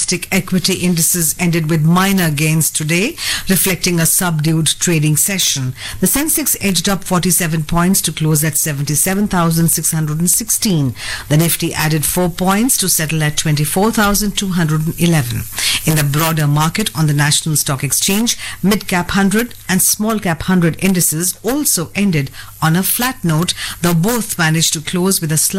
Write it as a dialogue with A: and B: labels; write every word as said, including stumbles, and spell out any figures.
A: domestic equity indices ended with minor gains today, reflecting a subdued trading session. The Sensex edged up forty-seven points to close at seventy-seven thousand six hundred sixteen. The Nifty added four points to settle at twenty-four thousand two hundred eleven. In the broader market on the National Stock Exchange, mid-cap one hundred and small-cap one hundred indices also ended on a flat note, though both managed to close with a slight